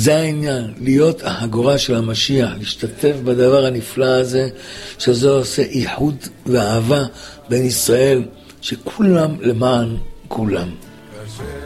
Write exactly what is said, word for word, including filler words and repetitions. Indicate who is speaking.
Speaker 1: זה העניין, להיות החגורה של המשיח, להשתתף בדבר הנפלא הזה, שזה עושה איחוד ואהבה בין ישראל, שכולם למען כולם.